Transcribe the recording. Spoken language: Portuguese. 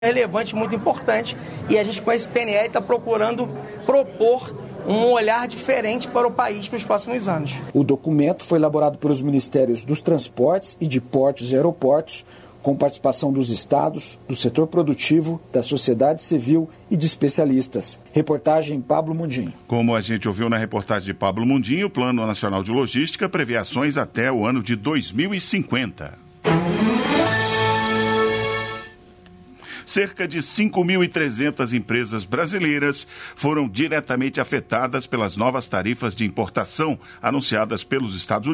relevante, muito importante, e a gente com esse PNL está procurando propor um olhar diferente para o país para os próximos anos. O documento foi elaborado pelos Ministérios dos Transportes e de Portos e Aeroportos, com participação dos estados, do setor produtivo, da sociedade civil e de especialistas. Reportagem Pablo Mundim. Como a gente ouviu na reportagem de Pablo Mundim, o Plano Nacional de Logística prevê ações até o ano de 2050. Cerca de 5.300 empresas brasileiras foram diretamente afetadas pelas novas tarifas de importação anunciadas pelos Estados Unidos.